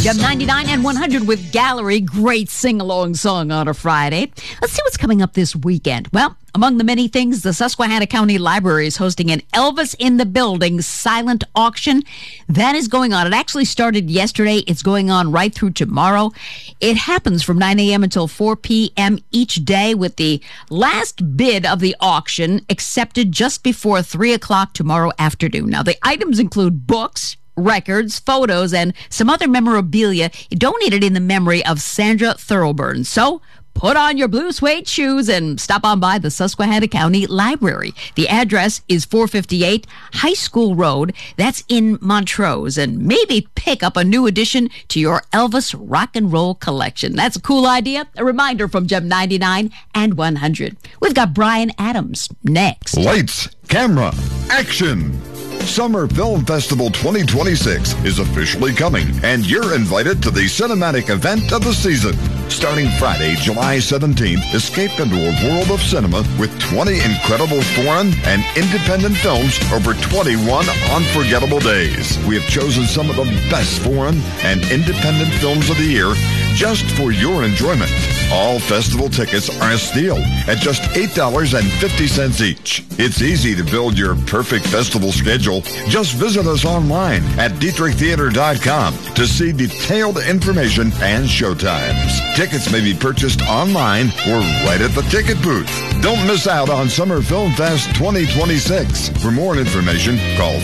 Gem 99 and 100 with Gallery. Great sing-along song on a Friday. Let's see what's coming up this weekend. Well, among the many things, the Susquehanna County Library is hosting an Elvis in the Building silent auction. That is going on. It actually started yesterday. It's going on right through tomorrow. It happens from 9 a.m. until 4 p.m. each day, with the last bid of the auction accepted just before 3 o'clock tomorrow afternoon. Now, the items include books, records, photos, and some other memorabilia donated in the memory of Sandra Thoroughburn. So, put on your blue suede shoes and stop on by the Susquehanna County Library. The address is 458 High School Road. That's in Montrose. And maybe pick up a new addition to your Elvis rock and roll collection. That's a cool idea. A reminder from Gem 99 and 100. We've got Brian Adams next. Lights, camera, action. Summer Film Festival 2026 is officially coming, and you're invited to the cinematic event of the season. Starting Friday, July 17th, escape into a world of cinema with 20 incredible foreign and independent films over 21 unforgettable days. We have chosen some of the best foreign and independent films of the year just for your enjoyment. All festival tickets are a steal at just $8.50 each. It's easy to build your perfect festival schedule. Just visit us online at DietrichTheater.com to see detailed information and showtimes. Tickets may be purchased online or right at the ticket booth. Don't miss out on Summer Film Fest 2026. For more information, call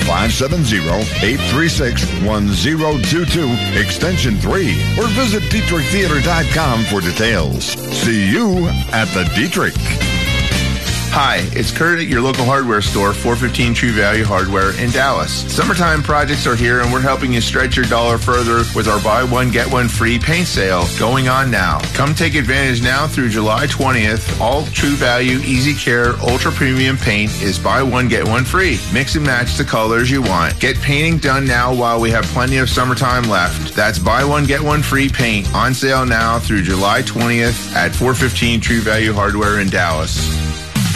570-836-1022, extension 3, or visit DietrichTheater.com for details. See you at the Dietrich. Hi, it's Kurt at your local hardware store, 415 True Value Hardware in Dallas. Summertime projects are here, and we're helping you stretch your dollar further with our buy one, get one free paint sale going on now. Come take advantage now through July 20th. All True Value, Easy Care, Ultra Premium paint is buy one, get one free. Mix and match the colors you want. Get painting done now while we have plenty of summertime left. That's buy one, get one free paint on sale now through July 20th at 415 True Value Hardware in Dallas.